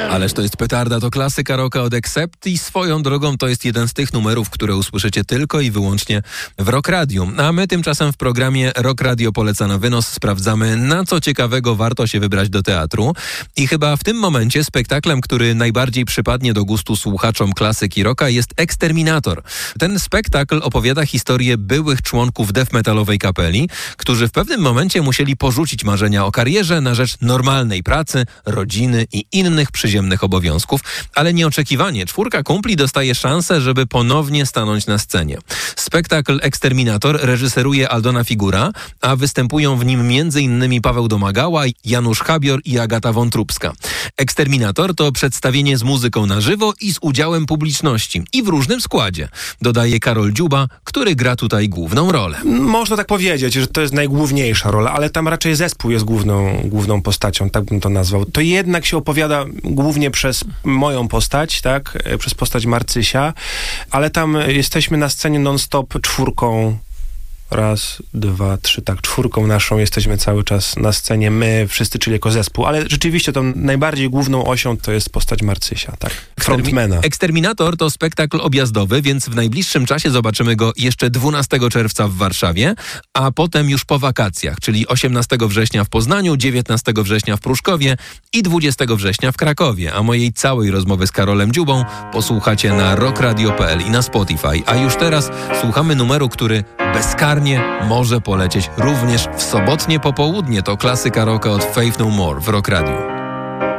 Ależ to jest petarda, to klasyka rocka od Accept i swoją drogą to jest jeden z tych numerów, które usłyszycie tylko i wyłącznie w Rock Radio. A my tymczasem w programie Rock Radio poleca na wynos sprawdzamy, na co ciekawego warto się wybrać do teatru. I chyba w tym momencie spektaklem, który najbardziej przypadnie do gustu słuchaczom klasyki rocka, jest Exterminator. Ten spektakl opowiada historię byłych członków death metalowej kapeli, którzy w pewnym momencie musieli porzucić marzenia o karierze na rzecz normalnej pracy, rodziny i innych przyziemnych obowiązków, ale nieoczekiwanie czwórka kumpli dostaje szansę, żeby ponownie stanąć na scenie. Spektakl Exterminator reżyseruje Aldona Figura, a występują w nim m.in. Paweł Domagała, Janusz Habior i Agata Wątróbska. Exterminator to przedstawienie z muzyką na żywo i z udziałem publiczności i w różnym składzie, dodaje Karol Dziuba, który gra tutaj główną rolę. Można tak powiedzieć, że to jest najgłówniejsza rola, ale tam raczej zespół jest główną postacią, tak bym to nazwał. To jednak się opowiada głównie przez moją postać, tak? Przez postać Marcysia, ale tam jesteśmy na scenie non-stop czwórką. Raz, dwa, trzy, tak, czwórką naszą jesteśmy cały czas na scenie, my wszyscy, czyli jako zespół, ale rzeczywiście tą najbardziej główną osią to jest postać Marcysia, tak, frontmana. Exterminator to spektakl objazdowy, więc w najbliższym czasie zobaczymy go jeszcze 12 czerwca w Warszawie, a potem już po wakacjach, czyli 18 września w Poznaniu, 19 września w Pruszkowie i 20 września w Krakowie, a mojej całej rozmowy z Karolem Dziubą posłuchacie na rockradio.pl i na Spotify, a już teraz słuchamy numeru, który bezkarnie może polecieć również w sobotnie popołudnie. To klasyka rocka od Faith No More w Rock Radio.